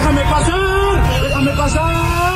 ¡Déjame pasar! ¡Déjame pasar!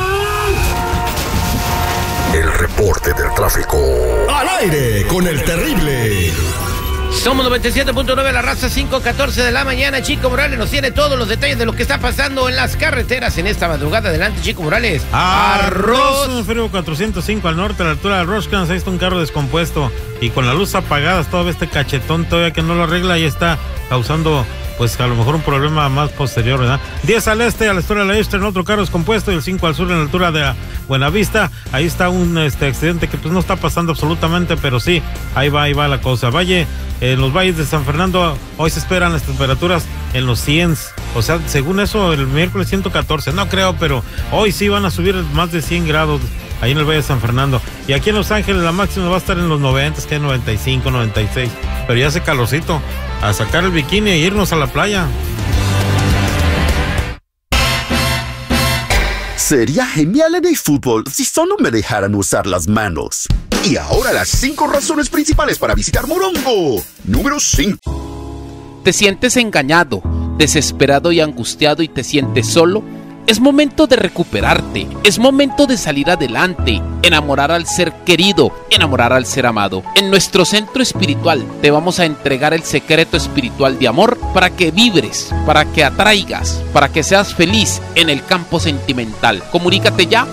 El reporte del tráfico. Al aire con el terrible. Somos 97.9, la raza, 5:14 de la mañana. Chico Morales nos tiene todos los detalles de lo que está pasando en las carreteras en esta madrugada. Adelante, Chico Morales. Arroz. Frío 405 al norte, a la altura de Roscans. Ahí está un carro descompuesto y con las luces apagadas. Todavía este cachetón, todavía que no lo arregla, y está causando, pues a lo mejor un problema más posterior, ¿verdad? 10 al este, a la altura de la Eastern, otro carro descompuesto, y el 5 al sur, en la altura de Buenavista. Ahí está un accidente que pues no está pasando absolutamente, pero sí, ahí va la cosa. En los valles de San Fernando, hoy se esperan las temperaturas en los 100, o sea, según eso, el miércoles 114, no creo, pero hoy sí van a subir más de 100 grados ahí en el Valle de San Fernando. Y aquí en Los Ángeles la máxima va a estar en los 90, que hay 95, 96, pero ya hace calorcito. A sacar el bikini e irnos a la playa. Sería genial en el fútbol si solo me dejaran usar las manos. Y ahora las 5 razones principales para visitar Morongo. Número 5. ¿Te sientes engañado, desesperado y angustiado y te sientes solo? Es momento de recuperarte, es momento de salir adelante, enamorar al ser querido, enamorar al ser amado. En nuestro centro espiritual te vamos a entregar el secreto espiritual de amor para que vibres, para que atraigas, para que seas feliz en el campo sentimental. Comunícate ya,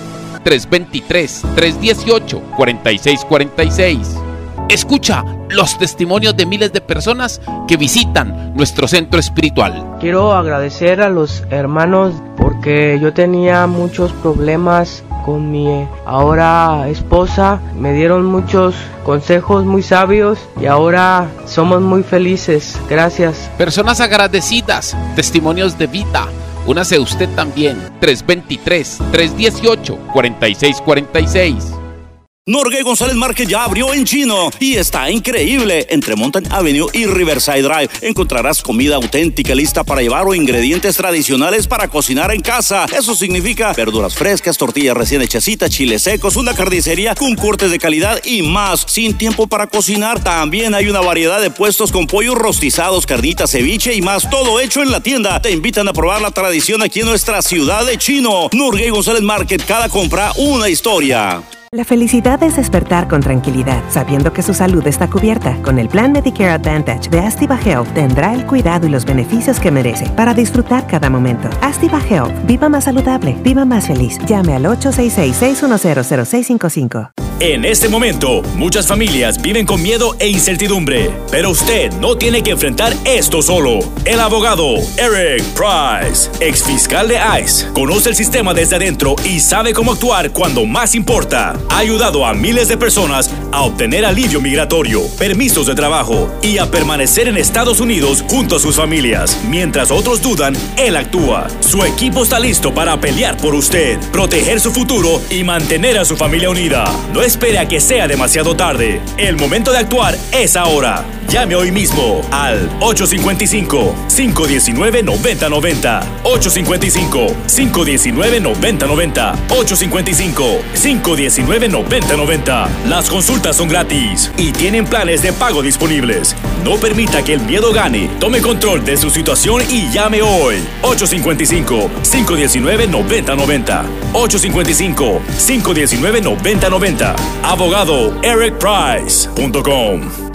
323-318-4646. Escucha los testimonios de miles de personas que visitan nuestro centro espiritual. Quiero agradecer a los hermanos porque yo tenía muchos problemas con mi ahora esposa. Me dieron muchos consejos muy sabios y ahora somos muy felices. Gracias. Personas agradecidas, testimonios de vida. Únase usted también, 323-318-4646. Norgay González Márquez ya abrió en Chino y está increíble. Entre Mountain Avenue y Riverside Drive encontrarás comida auténtica lista para llevar o ingredientes tradicionales para cocinar en casa. Eso significa verduras frescas, tortillas recién hechecitas, chiles secos, una carnicería con cortes de calidad y más. Sin tiempo para cocinar, también hay una variedad de puestos con pollos rostizados, carnitas, ceviche y más, todo hecho en la tienda. Te invitan a probar la tradición aquí en nuestra ciudad de Chino. Norgay González Market, cada compra una historia. La felicidad es despertar con tranquilidad, sabiendo que su salud está cubierta. Con el plan Medicare Advantage de Astiva Health tendrá el cuidado y los beneficios que merece para disfrutar cada momento. Astiva Health, viva más saludable, viva más feliz. Llame al 866-610-0655. En este momento, muchas familias viven con miedo e incertidumbre, pero usted no tiene que enfrentar esto solo. El abogado Eric Price, ex fiscal de ICE, conoce el sistema desde adentro y sabe cómo actuar cuando más importa. Ha ayudado a miles de personas a obtener alivio migratorio, permisos de trabajo y a permanecer en Estados Unidos junto a sus familias. Mientras otros dudan, él actúa. Su equipo está listo para pelear por usted, proteger su futuro y mantener a su familia unida. No espere a que sea demasiado tarde. El momento de actuar es ahora. Llame hoy mismo al 855-519-9090. 855-519-9090. 855-519-9090. Las consultas son gratis y tienen planes de pago disponibles. No permita que el miedo gane. Tome control de su situación y llame hoy. 855-519-9090. 855-519-9090. Abogado EricPrice.com.